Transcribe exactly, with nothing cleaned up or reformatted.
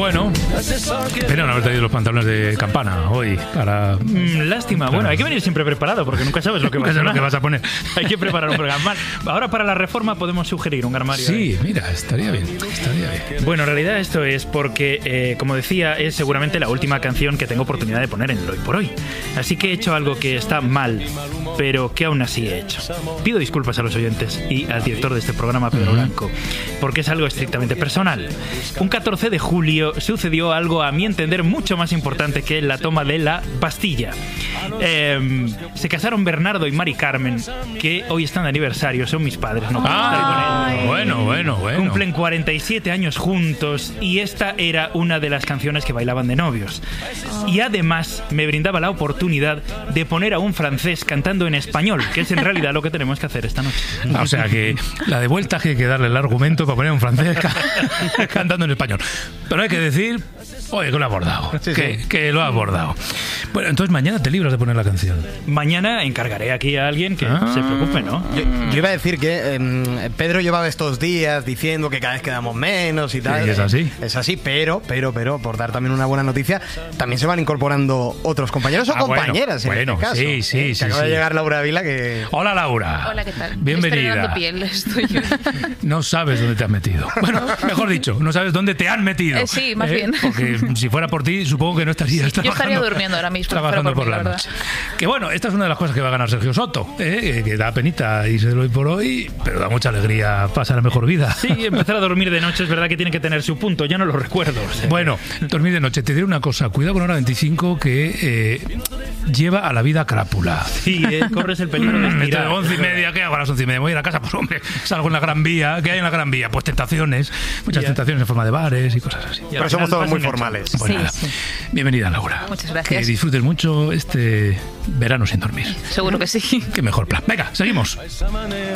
Bueno, pero no haber traído los pantalones de campana hoy para... Mm, lástima. Claro. Bueno, hay que venir siempre preparado porque nunca sabes lo que, vas, a lo que vas a poner. Hay que preparar un programa. Ahora para la reforma podemos sugerir un armario. Sí, ahí. Mira, estaría bien, estaría bien. Bueno, en realidad esto es porque, eh, como decía, es seguramente la última canción que tengo oportunidad de poner en el Hoy por Hoy. Así que he hecho algo que está mal, pero que aún así he hecho. Pido disculpas a los oyentes y al director de este programa, Pedro Blanco, porque es algo estrictamente personal. Un catorce de julio sucedió algo, a mi entender, mucho más importante que la toma de la Bastilla. Eh, se casaron Bernardo y Mari Carmen, que hoy están de aniversario, son mis padres, no puedo estar con ellos. Bueno, bueno, bueno. Cumplen cuarenta y siete años juntos y esta era una de las canciones que bailaban de novios. Y además me brindaba la oportunidad de poner a un francés cantando en español, que es en realidad lo que tenemos que hacer esta noche. Ah, o sea que la de vuelta que hay que darle el argumento para poner a un francés ca- cantando en español. Pero hay que decir, oye, que lo ha abordado, sí, que, sí. que lo ha abordado. Bueno, entonces mañana te libras de poner la canción. Mañana encargaré aquí a alguien que ah. se preocupe, ¿no? Yo, yo iba a decir que eh, Pedro llevaba estos días diciendo que cada vez quedamos menos y tal. Sí, es así. Es así, pero, pero, pero, por dar también una buena noticia, también se van incorporando otros compañeros o ah, compañeras bueno, en bueno, este caso. Sí, sí, eh, sí. Acaba sí. de llegar Laura Vila que... Hola, Laura. Hola, ¿qué tal? Bienvenida. Piel, estoy yo. No sabes dónde te has metido. Bueno, mejor dicho, no sabes dónde te han metido. Eh, sí, más eh, bien. Porque si fuera por ti, supongo que no estarías sí, trabajando. Yo estaría durmiendo ahora mismo. Trabajando por, por la mí, noche. Que bueno, esta es una de las cosas que va a ganar Sergio Soto, ¿eh? que da penita irse del Hoy por Hoy, pero da mucha alegría pasar la mejor vida. Sí, empezar a dormir de noche es verdad que tiene que tener su punto, yo no lo recuerdo. O sea. Bueno, dormir de noche, te diré una cosa, cuidado con hora veinticinco que eh, lleva a la vida crápula. Sí, eh, corres el peligro de estirar. once y media, ¿qué hago a las once y media? Voy a ir a casa, pues hombre, salgo en la Gran Vía. ¿Qué hay en la Gran Vía? Pues tentaciones, muchas yeah. tentaciones en forma de bares y cosas así. Pero somos todos muy formales. Bueno, sí, sí. Bienvenida, Laura. Muchas gracias. Que disfrutes mucho este verano sin dormir. Seguro que sí. Qué mejor plan. Venga, seguimos.